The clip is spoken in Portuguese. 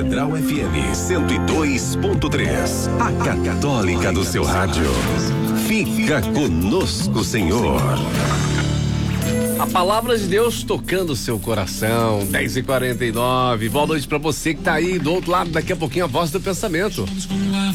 Central FM 102.3, a católica do seu rádio. Fica conosco, Senhor. A palavra de Deus tocando o seu coração. 10h49. Boa noite pra você que tá aí do outro lado. Daqui a pouquinho a voz do pensamento.